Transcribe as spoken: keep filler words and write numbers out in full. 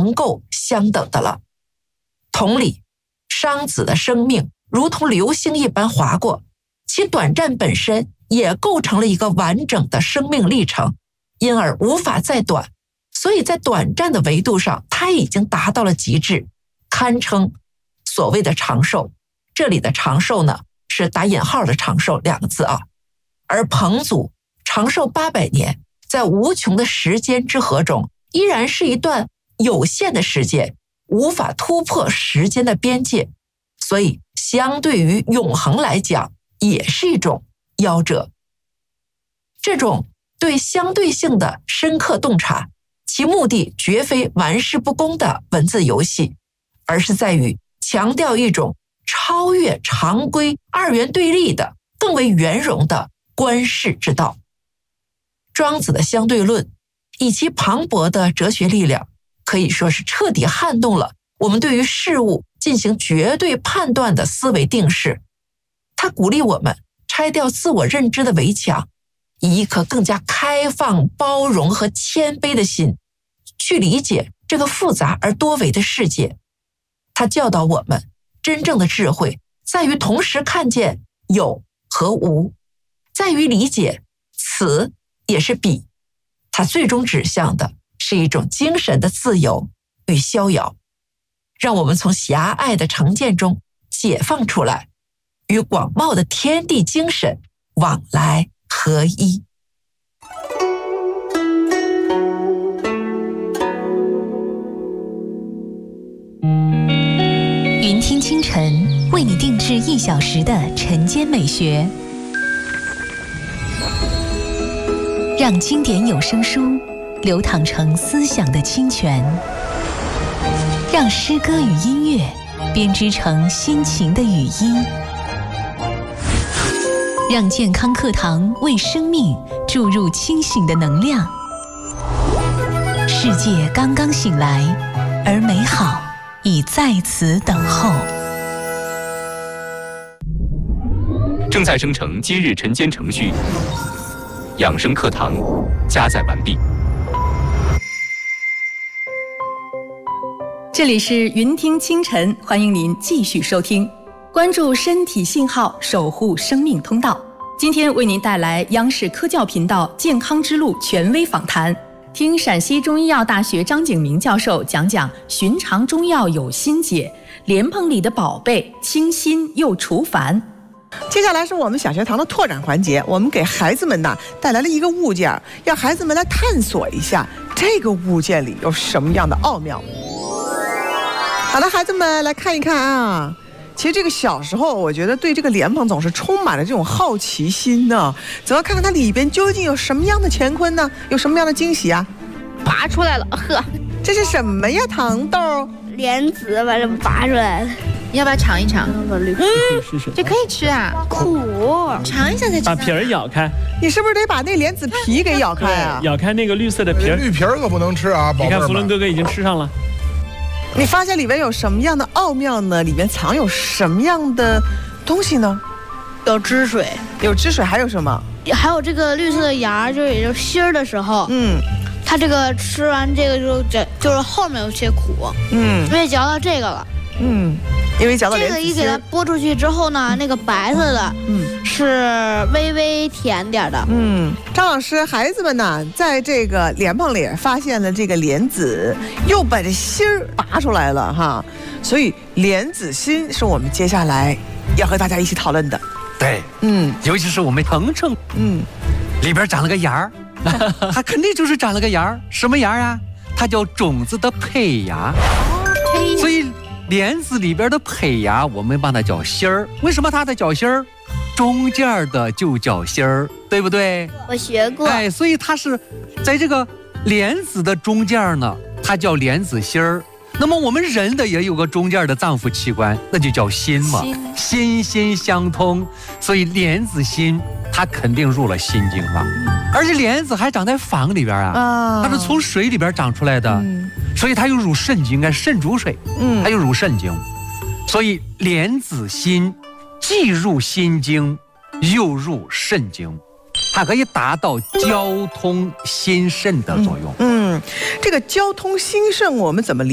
能够相等的了。同理，商子的生命如同流星一般划过，其短暂本身也构成了一个完整的生命历程，因而无法再短。所以在短暂的维度上，它已经达到了极致，堪称所谓的长寿。这里的长寿呢，是打引号的长寿两个字啊。而彭祖长寿八百年，在无穷的时间之河中，依然是一段有限的时间，无法突破时间的边界，所以相对于永恒来讲，也是一种夭折。这种对相对性的深刻洞察，其目的绝非玩世不恭的文字游戏，而是在于强调一种超越常规二元对立的更为圆融的观世之道。庄子的相对论以其磅礴的哲学力量，可以说是彻底撼动了我们对于事物进行绝对判断的思维定式。它鼓励我们拆掉自我认知的围墙，以一颗更加开放、包容和谦卑的心，去理解这个复杂而多维的世界。它教导我们，真正的智慧在于同时看见有和无，在于理解此也是彼。它最终指向的是一种精神的自由与逍遥，让我们从狭隘的成见中解放出来，与广袤的天地精神往来合一。 云听清晨为你定制一小时的晨间美学，让经典有声书流淌成思想的清泉，让诗歌与音乐编织成心情的语音，让健康课堂为生命注入清醒的能量。世界刚刚醒来，而美好已在此等候。 正在生成今日晨间程序，养生课堂加载完毕。 这里是云听清晨，欢迎您继续收听，关注身体信号，守护生命通道。今天为您带来央视科教频道健康之路权威访谈，听陕西中医药大学张景明教授讲讲寻常中药有心解，莲蓬里的宝贝，清新又除烦。 接下来是我们小学堂的拓展环节，我们给孩子们呢带来了一个物件，让孩子们来探索一下这个物件里有什么样的奥妙。好的，孩子们来看一看啊。其实这个小时候，我觉得对这个莲蓬总是充满了这种好奇心呢，总要看看它里边究竟有什么样的乾坤呢？有什么样的惊喜啊？ 拔出来了，呵， 这是什么呀？糖豆？ 莲子把这拔出来了。 你要不要尝一尝？ 嗯， 试试，这可以吃啊， 苦， 尝一下再知道。 把皮儿咬开， 你是不是得把那莲子皮给咬开啊？ 咬开那个绿色的皮儿， 绿皮儿可不能吃啊！ 你看福伦哥哥已经吃上了。 你发现里面有什么样的奥妙呢？里面藏有什么样的东西呢？ 有汁水， 有汁水，还有什么？ 还有这个绿色的芽，就是也就芯儿的时候，嗯，它这个吃完这个就就是后面有些苦，嗯，因为嚼到这个了， 嗯，因为嚼到这个一给它剥出去之后呢，那个白色的，嗯，是微微甜点的， 嗯。张老师，孩子们呢，在这个莲蓬里发现了这个莲子，又把这芯儿拔出来了哈，所以莲子心是我们接下来要和大家一起讨论的。 对，嗯，尤其是我们橙橙，嗯，里边长了个芽儿，它肯定就是长了个芽儿，什么芽啊？它叫种子的胚芽，哦、所以莲子里边的胚芽，我们把它叫芯儿。为什么它的叫芯儿？中间的就叫芯儿，对不对？ 我学过。 哎，所以它是在这个莲子的中间呢，它叫莲子芯儿。那么我们人的也有个中间的脏腑器官，那就叫心嘛，心心相通。所以莲子心，它肯定入了心经了。而且莲子还长在房里边啊，它是从水里边长出来的，嗯、所以它又入肾经，该肾主水，嗯，它又入肾经。所以莲子心既入心经，又入肾经。它可以达到交通心肾的作用。 嗯，嗯这个交通心肾我们怎么理解？